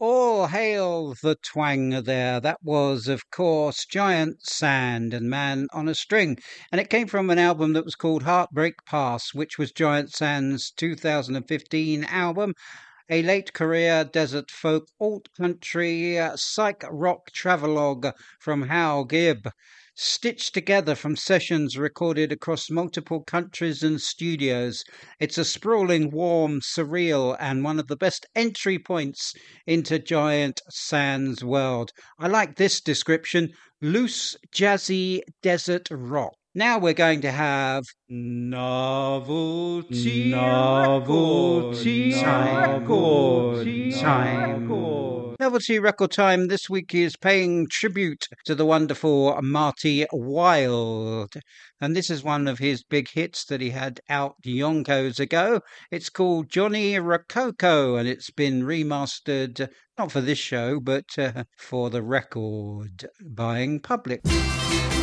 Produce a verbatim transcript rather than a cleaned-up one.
All hail the twang there. That was, of course, Giant Sand and Man on a String. And it came from an album that was called Heartbreak Pass, which was Giant Sand's two thousand fifteen album. A late career desert folk, alt country, uh, psych rock travelogue from Hal Gibb. Stitched together from sessions recorded across multiple countries and studios. It's a sprawling, warm, surreal, and one of the best entry points into Giant Sand's world. I like this description: loose, jazzy, desert rock. Now we're going to have Novelty Novelty Record Time. Time. Novelty Record Time this week is paying tribute to the wonderful Marty Wilde. And this is one of his big hits that he had out yonkos ago. It's called Johnny Rococo, and it's been remastered, not for this show, but uh, for the record buying public.